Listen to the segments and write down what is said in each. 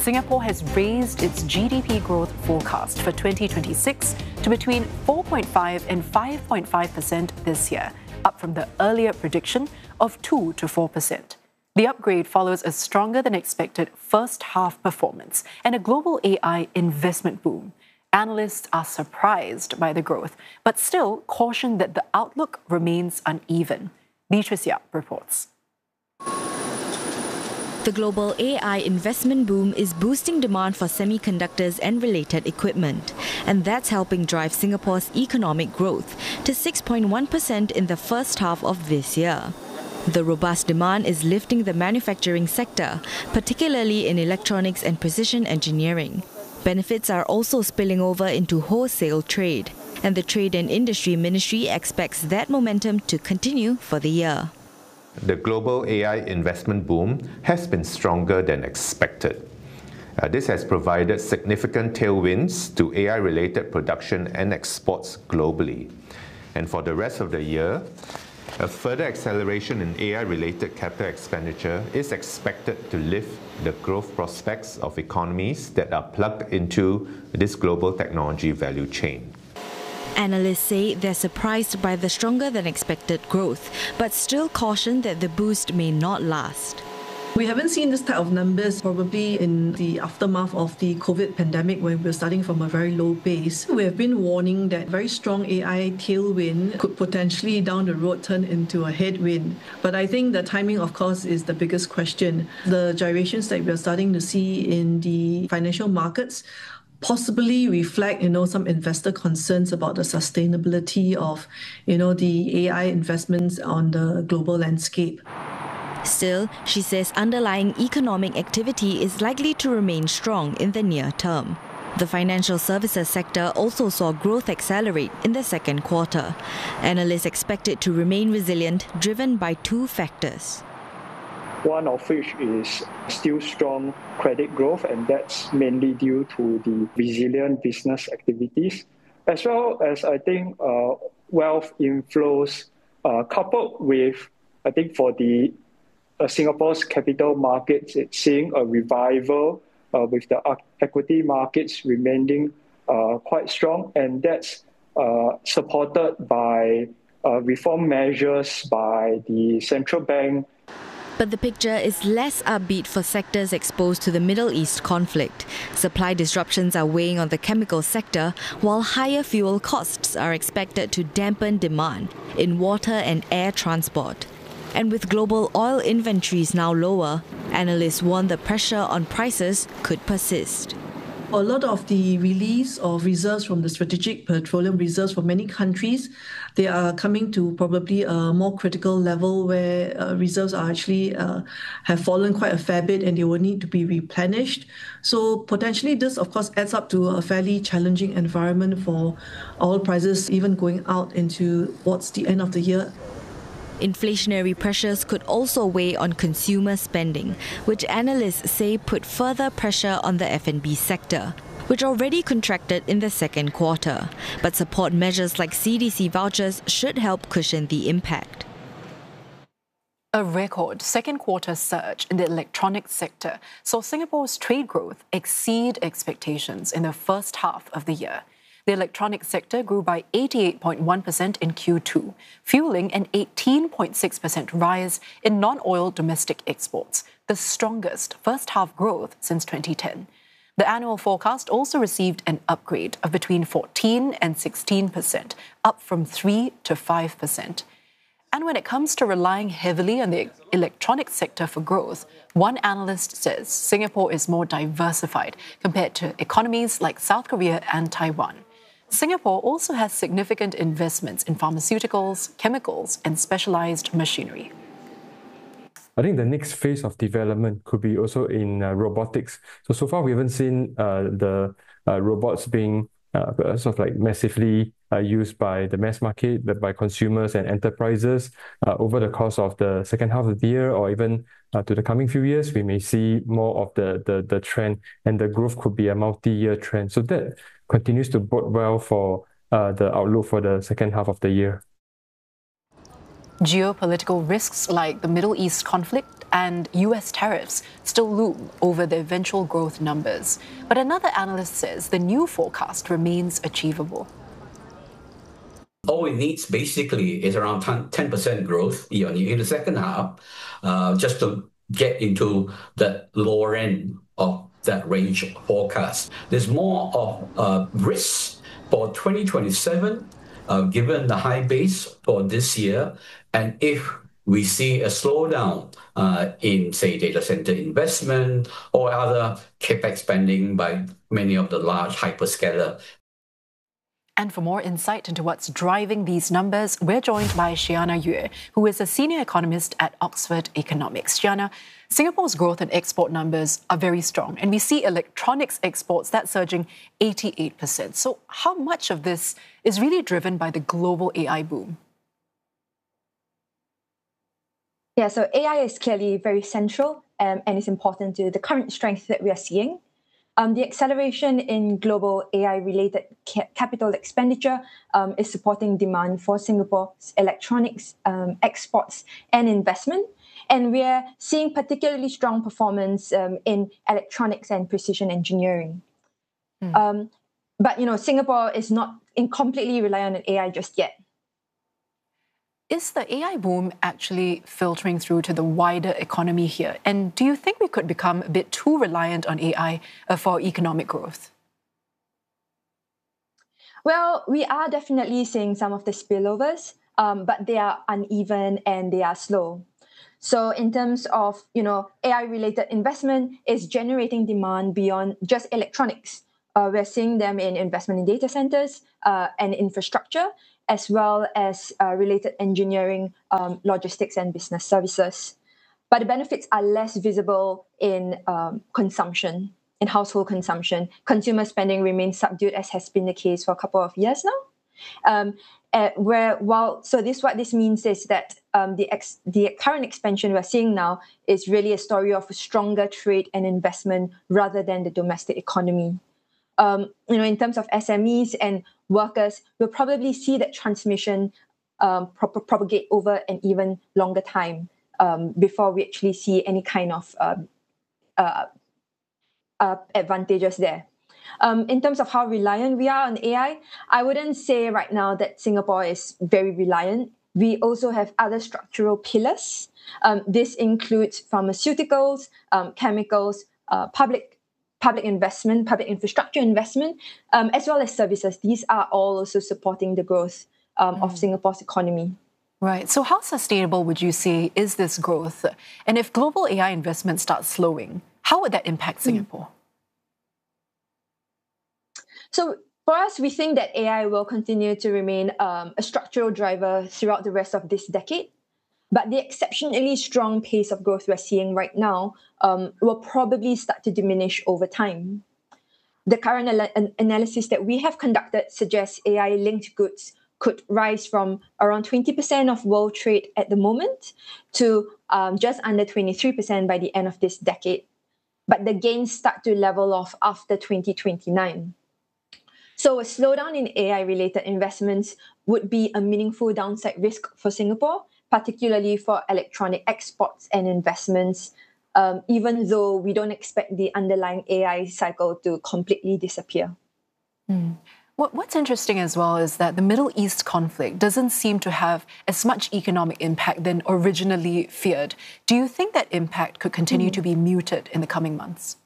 Singapore has raised its GDP growth forecast for 2026 to between 4.5 and 5.5% this year, up from the earlier prediction of 2 to 4%. The upgrade follows a stronger than expected first half performance and a global AI investment boom. Analysts are surprised by the growth, but still caution that the outlook remains uneven. Beatrice Yap reports. The global AI investment boom is boosting demand for semiconductors and related equipment, and that's helping drive Singapore's economic growth to 6.1% in the first half of this year. The robust demand is lifting the manufacturing sector, particularly in electronics and precision engineering. Benefits are also spilling over into wholesale trade, and the Trade and Industry Ministry expects that momentum to continue for the year. The global AI investment boom has been stronger than expected. This has provided significant tailwinds to AI-related production and exports globally. And for the rest of the year, a further acceleration in AI-related capital expenditure is expected to lift the growth prospects of economies that are plugged into this global technology value chain. Analysts say they're surprised by the stronger than expected growth, but still caution that the boost may not last. We haven't seen this type of numbers probably in the aftermath of the COVID pandemic when we're starting from a very low base. We have been warning that very strong AI tailwind could potentially down the road turn into a headwind. But I think the timing, of course, is the biggest question. The gyrations that we're starting to see in the financial markets possibly reflect, some investor concerns about the sustainability of, the AI investments on the global landscape. Still, she says underlying economic activity is likely to remain strong in the near term. The financial services sector also saw growth accelerate in the second quarter. Analysts expect it to remain resilient, driven by two factors. One of which is still strong credit growth, and that's mainly due to the resilient business activities, as well as, I think, wealth inflows, coupled with, I think, for the Singapore's capital markets, it's seeing a revival with the equity markets remaining quite strong, and that's supported by reform measures by the central bank. But the picture is less upbeat for sectors exposed to the Middle East conflict. Supply disruptions are weighing on the chemical sector, while higher fuel costs are expected to dampen demand in water and air transport. And with global oil inventories now lower, analysts warn the pressure on prices could persist. A lot of the release of reserves from the strategic petroleum reserves for many countries, they are coming to probably a more critical level where reserves are actually have fallen quite a fair bit and they will need to be replenished. So potentially this, of course, adds up to a fairly challenging environment for oil prices, even going out into towards the end of the year. Inflationary pressures could also weigh on consumer spending, which analysts say put further pressure on the F&B sector, which already contracted in the second quarter. But support measures like CDC vouchers should help cushion the impact. A record second quarter surge in the electronics sector saw Singapore's trade growth exceed expectations in the first half of the year. The electronics sector grew by 88.1% in Q2, fueling an 18.6% rise in non-oil domestic exports, the strongest first-half growth since 2010. The annual forecast also received an upgrade of between 14 and 16%, up from 3 to 5%. And when it comes to relying heavily on the electronics sector for growth, one analyst says Singapore is more diversified compared to economies like South Korea and Taiwan. Singapore also has significant investments in pharmaceuticals, chemicals, and specialized machinery. I think the next phase of development could be also in robotics. So far we haven't seen the robots being sort of like massively used by the mass market, but by consumers and enterprises over the course of the second half of the year, or even to the coming few years. We may see more of the trend, and the growth could be a multi-year trend. So that continues to bode well for the outlook for the second half of the year. Geopolitical risks like the Middle East conflict and US tariffs still loom over the eventual growth numbers. But another analyst says the new forecast remains achievable. All it needs basically is around 10% growth year on year in the second half, just to get into the lower end of that range forecast. There's more of risks for 2027, given the high base for this year. And if we see a slowdown in, say, data center investment or other capex spending by many of the large hyperscaler. And for more insight into what's driving these numbers, we're joined by Shiana Yue, who is a senior economist at Oxford Economics. Shiana, Singapore's growth and export numbers are very strong, and we see electronics exports that's surging 88%. So how much of this is really driven by the global AI boom? Yeah, so AI is clearly very central and is important to the current strength that we are seeing. The acceleration in global AI-related capital expenditure is supporting demand for Singapore's electronics exports and investment. And we are seeing particularly strong performance in electronics and precision engineering. But, Singapore is not completely reliant on AI just yet. Is the AI boom actually filtering through to the wider economy here? And do you think we could become a bit too reliant on AI for economic growth? Well, we are definitely seeing some of the spillovers, but they are uneven and they are slow. So in terms of, AI-related investment is generating demand beyond just electronics. We're seeing them in investment in data centers and infrastructure, as well as related engineering, logistics, and business services. But the benefits are less visible in consumption, in household consumption. Consumer spending remains subdued, as has been the case for a couple of years now. What this means is that the current expansion we're seeing now is really a story of a stronger trade and investment rather than the domestic economy. In terms of SMEs and workers, we'll probably see that transmission propagate over an even longer time before we actually see any kind of advantages there. In terms of how reliant we are on AI, I wouldn't say right now that Singapore is very reliant. We also have other structural pillars. This includes pharmaceuticals, chemicals, public investment, public infrastructure investment, as well as services. These are all also supporting the growth of Singapore's economy. Right. So how sustainable would you say is this growth? And if global AI investment starts slowing, how would that impact Singapore? So for us, we think that AI will continue to remain a structural driver throughout the rest of this decade. But the exceptionally strong pace of growth we're seeing right now will probably start to diminish over time. The current analysis that we have conducted suggests AI-linked goods could rise from around 20% of world trade at the moment to just under 23% by the end of this decade. But the gains start to level off after 2029. So a slowdown in AI-related investments would be a meaningful downside risk for Singapore, particularly for electronic exports and investments, even though we don't expect the underlying AI cycle to completely disappear. What's interesting as well is that the Middle East conflict doesn't seem to have as much economic impact than originally feared. Do you think that impact could continue to be muted in the coming months?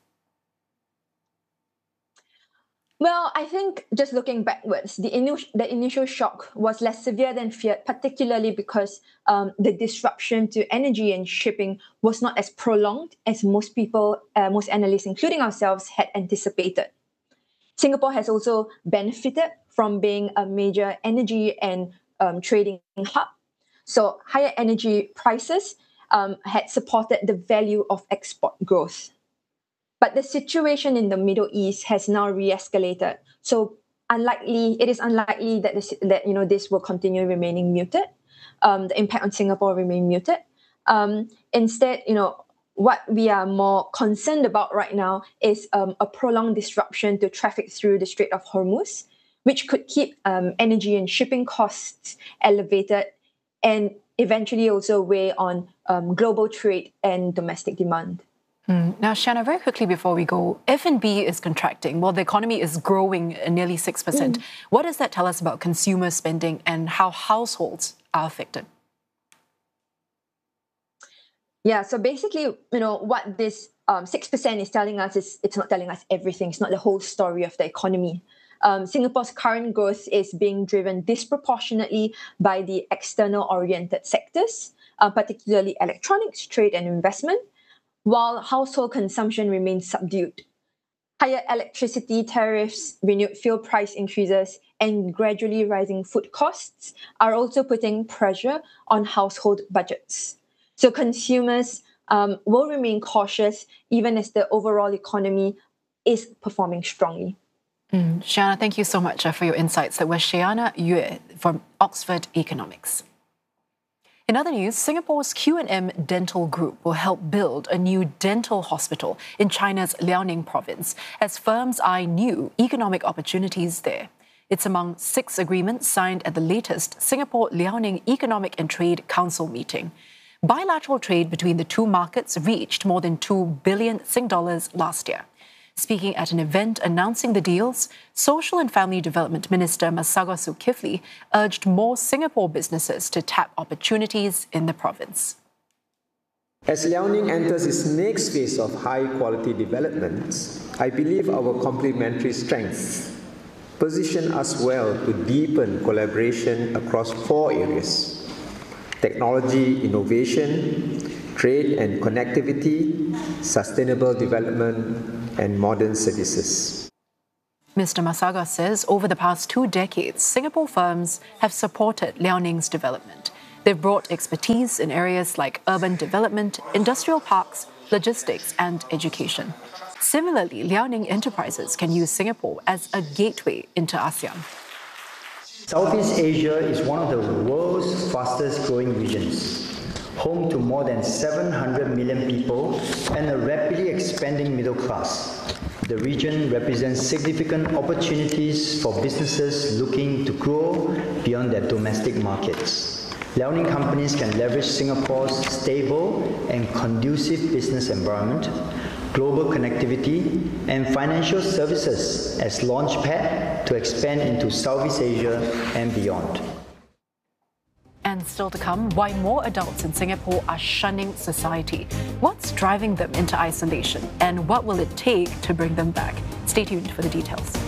Well, I think just looking backwards, the initial shock was less severe than feared, particularly because the disruption to energy and shipping was not as prolonged as most people, most analysts, including ourselves, had anticipated. Singapore has also benefited from being a major energy and trading hub. So higher energy prices had supported the value of export growth. But the situation in the Middle East has now re-escalated. So it is unlikely that this will continue remaining muted. The impact on Singapore remain muted. Instead, what we are more concerned about right now is a prolonged disruption to traffic through the Strait of Hormuz, which could keep energy and shipping costs elevated and eventually also weigh on global trade and domestic demand. Now, Shanna, very quickly before we go, F&B is contracting while the economy is growing nearly 6%. What does that tell us about consumer spending and how households are affected? Yeah, so basically, what this 6% is telling us is it's not telling us everything. It's not the whole story of the economy. Singapore's current growth is being driven disproportionately by the external-oriented sectors, particularly electronics, trade and investment, while household consumption remains subdued. Higher electricity tariffs, renewed fuel price increases, and gradually rising food costs are also putting pressure on household budgets. So consumers will remain cautious even as the overall economy is performing strongly. Shiana, thank you so much for your insights. That was Shiana Yue from Oxford Economics. In other news, Singapore's Q&M Dental Group will help build a new dental hospital in China's Liaoning province as firms eye new economic opportunities there. It's among 6 agreements signed at the latest Singapore-Liaoning Economic and Trade Council meeting. Bilateral trade between the two markets reached more than 2 billion Sing dollars last year. Speaking at an event announcing the deals, Social and Family Development Minister Masagos Zulkifli urged more Singapore businesses to tap opportunities in the province. As Liaoning enters its next phase of high-quality development, I believe our complementary strengths position us well to deepen collaboration across 4 areas: technology, innovation, trade and connectivity, sustainable development, and modern services. Mr. Masagos says over the past 2 decades, Singapore firms have supported Liaoning's development. They've brought expertise in areas like urban development, industrial parks, logistics, and education. Similarly, Liaoning enterprises can use Singapore as a gateway into ASEAN. Southeast Asia is one of the world's fastest growing regions, home to more than 700 million people and a rapidly expanding middle class. The region represents significant opportunities for businesses looking to grow beyond their domestic markets. Liaoning companies can leverage Singapore's stable and conducive business environment, global connectivity, and financial services as launchpad to expand into Southeast Asia and beyond. And still to come, why more adults in Singapore are shunning society. What's driving them into isolation? And what will it take to bring them back? Stay tuned for the details.